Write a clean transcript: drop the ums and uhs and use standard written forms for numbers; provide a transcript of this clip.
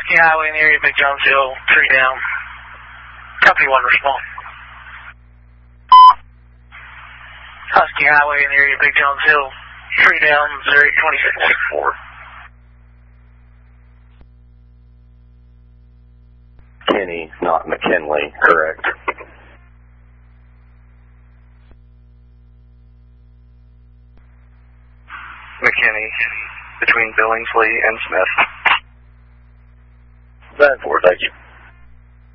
Husky Highway in the area of Big Jonesville, tree down. Company 1 respond. Husky Highway in the area of Big Jonesville, tree down, 0826. Kenny, not McKinley, correct. McKinney, between Billingsley and Smith. 9-4, thank you.